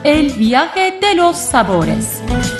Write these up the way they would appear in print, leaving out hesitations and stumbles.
El viaje de los sabores.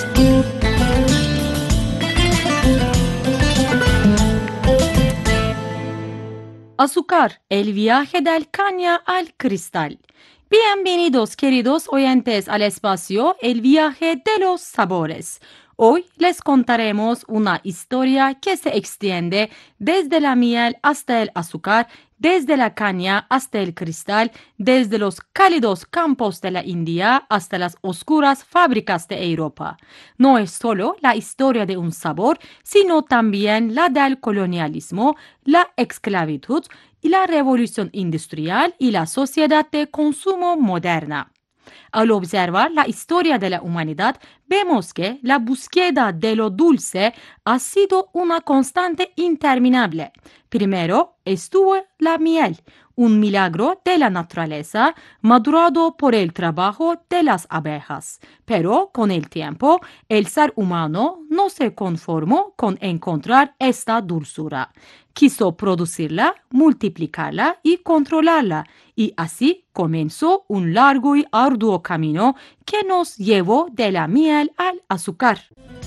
Azúcar, el viaje del caña al cristal. Bienvenidos, queridos oyentes, al espacio El viaje de los sabores. Hoy les contaremos una historia que se extiende desde la miel hasta el azúcar, desde la caña hasta el cristal, desde los cálidos campos de la India hasta las oscuras fábricas de Europa. No es solo la historia de un sabor, sino también la del colonialismo, la esclavitud y la revolución industrial y la sociedad de consumo moderna. Al observar la historia de la humanidad, vemos que la búsqueda de lo dulce ha sido una constante interminable. Primero estuvo la miel, un milagro de la naturaleza, madurado por el trabajo de las abejas. Pero con el tiempo, el ser humano no se conformó con encontrar esta dulzura. Quiso producirla, multiplicarla y controlarla, y así comenzó un largo y arduo camino que nos llevó de la miel al azúcar.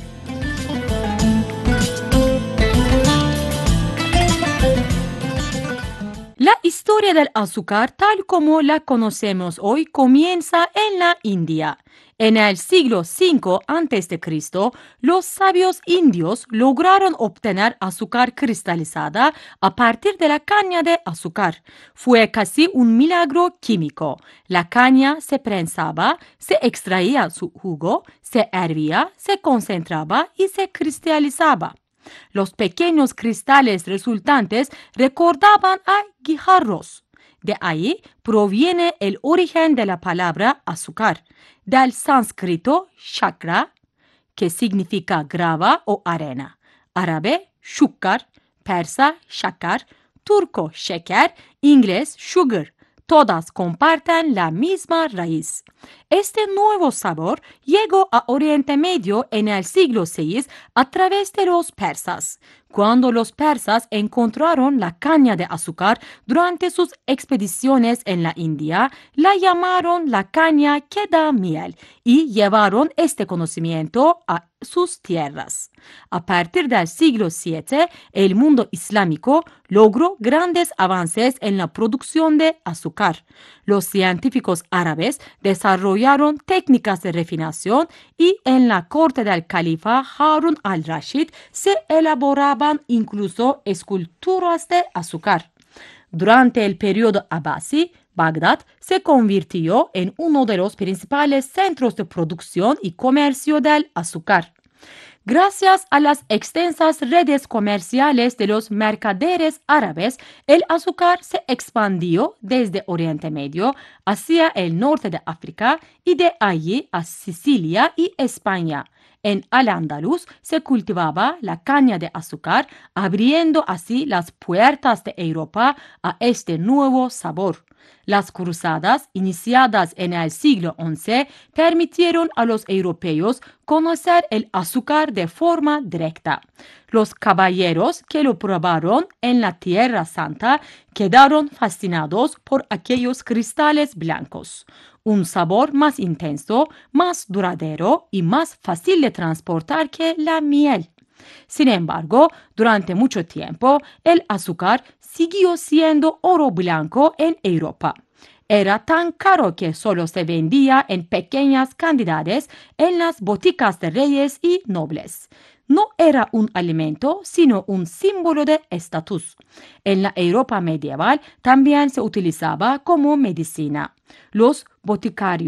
La historia del azúcar, tal como la conocemos hoy, comienza en la India. En el siglo V a.C., los sabios indios lograron obtener azúcar cristalizada a partir de la caña de azúcar. Fue casi un milagro químico. La caña se prensaba, se extraía su jugo, se hervía, se concentraba y se cristalizaba. Los pequeños cristales resultantes recordaban a guijarros. De ahí proviene el origen de la palabra azúcar, del sánscrito shakra, que significa grava o arena, árabe şukkar, persa shakar, turco şeker, inglés sugar. Todas comparten la misma raíz. Este nuevo sabor llegó a Oriente Medio en el siglo VI a través de los persas. Cuando los persas encontraron la caña de azúcar durante sus expediciones en la India, la llamaron la caña que da miel y llevaron este conocimiento a sus tierras. A partir del siglo VII, el mundo islámico logró grandes avances en la producción de azúcar. Los científicos árabes desarrollaron técnicas de refinación y en la corte del califa Harun al-Rashid se elaboraban incluso esculturas de azúcar. Durante el periodo Abbasi, Bagdad se convirtió en uno de los principales centros de producción y comercio del azúcar. Gracias a las extensas redes comerciales de los mercaderes árabes, el azúcar se expandió desde Oriente Medio hacia el norte de África y de allí a Sicilia y España. En Al-Ándalus se cultivaba la caña de azúcar, abriendo así las puertas de Europa a este nuevo sabor. Las cruzadas, iniciadas en el siglo XI, permitieron a los europeos conocer el azúcar de forma directa. Los caballeros que lo probaron en la Tierra Santa quedaron fascinados por aquellos cristales blancos. Un sabor más intenso, más duradero y más fácil de transportar que la miel. Sin embargo, durante mucho tiempo, el azúcar siguió siendo oro blanco en Europa. Era tan caro que solo se vendía en pequeñas cantidades en las boticas de reyes y nobles. No era un alimento, sino un símbolo de estatus. En la Europa medieval también se utilizaba como medicina. Los boticarios